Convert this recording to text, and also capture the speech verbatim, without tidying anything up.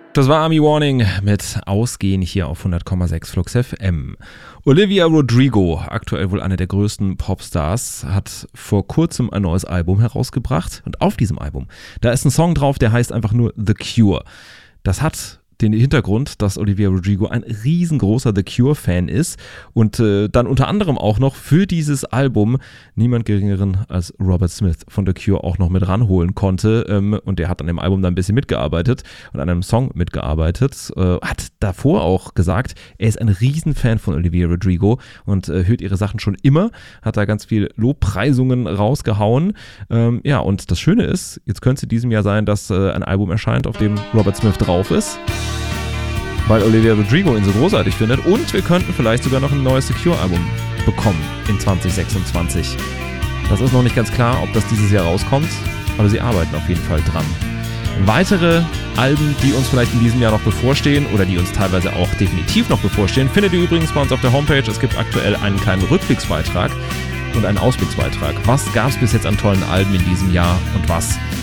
Das war Army Warning mit Ausgehen hier auf hundert Komma sechs Flux F M. Olivia Rodrigo, aktuell wohl eine der größten Popstars, hat vor kurzem ein neues Album herausgebracht. Und auf diesem Album, da ist ein Song drauf, der heißt einfach nur The Cure. Das hat den Hintergrund, dass Olivia Rodrigo ein riesengroßer The Cure-Fan ist und äh, dann unter anderem auch noch für dieses Album niemand geringeren als Robert Smith von The Cure auch noch mit ranholen konnte, ähm, und der hat an dem Album dann ein bisschen mitgearbeitet und an einem Song mitgearbeitet, äh, hat davor auch gesagt, er ist ein Riesenfan von Olivia Rodrigo und äh, hört ihre Sachen schon immer, hat da ganz viel Lobpreisungen rausgehauen, ähm, ja, und das Schöne ist, jetzt könnte es in diesem Jahr sein, dass äh, ein Album erscheint, auf dem Robert Smith drauf ist, weil Olivia Rodrigo ihn so großartig findet, und wir könnten vielleicht sogar noch ein neues The Cure-Album bekommen in zwanzig sechsundzwanzig. Das ist noch nicht ganz klar, ob das dieses Jahr rauskommt, aber sie arbeiten auf jeden Fall dran. Weitere Alben, die uns vielleicht in diesem Jahr noch bevorstehen oder die uns teilweise auch definitiv noch bevorstehen, findet ihr übrigens bei uns auf der Homepage. Es gibt aktuell einen kleinen Rückblicksbeitrag und einen Ausblicksbeitrag. Was gab es bis jetzt an tollen Alben in diesem Jahr und was